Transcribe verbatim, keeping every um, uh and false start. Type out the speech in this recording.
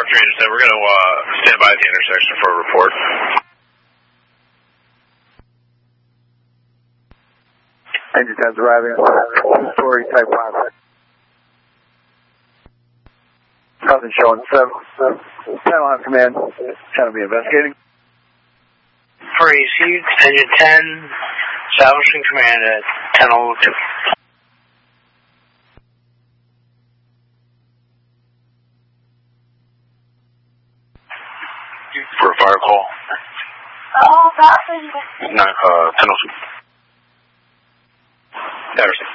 Engine ten, we're going to uh, stand by at the intersection for a report. Engine ten's arriving. Two-story type five. Nothing showing. Seven. ten on command. ten will be investigating. Received. Engine ten. Establishing command at ten oh two. For a fire call. Oh, that's No, uh, ten oh two. Anderson.